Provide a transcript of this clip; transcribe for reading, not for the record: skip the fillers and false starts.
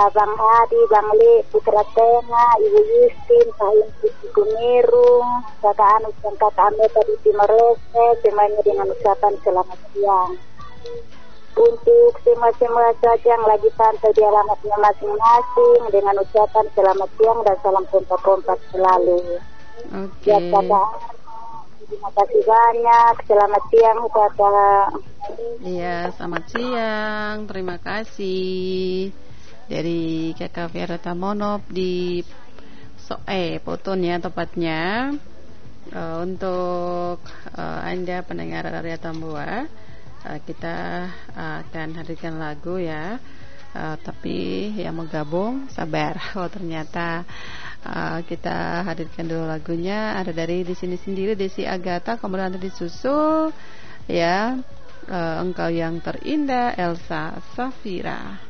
Bang Adi, Bang Le, Putra Tengah, Ibu Yustin, Sahin Putri Gumirung, Kakak Anu dan Kakak Ameta di Timor Leste, semuanya dengan ucapan selamat siang. Untuk semua saja yang lagi pantau di alamatnya masing-masing dengan ucapan selamat siang dan salam kompak-kompak selalu. Oke. Ya, Kakak, terima kasih banyak. Selamat siang, Kakak. Iya, selamat siang. Terima kasih. Dari Kakak Vera Tamonop di Potonnya tepatnya. Untuk Anda pendengar Arya Tambua, kita akan hadirkan lagu ya. Tapi yang mau gabung sabar. Oh ternyata kita hadirkan dulu lagunya. Ada dari di sini sendiri Desi Agatha, kemudian nanti disusul ya Engkau yang terindah Elsa Safira.